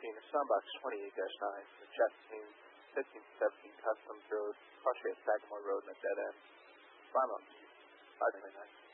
a Soundbox 28-9 from the Chesapeake 1517 Customs Road, cross at Sagamore Road and a dead end. Final. 599.